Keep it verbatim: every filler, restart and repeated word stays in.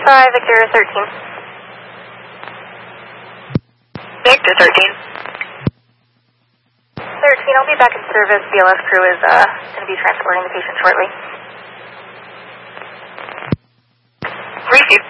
five, Victor thirteen. Victor thirteen. thirteen, I'll be back in service. B L S crew is uh, going to be transporting the patient shortly. Receive.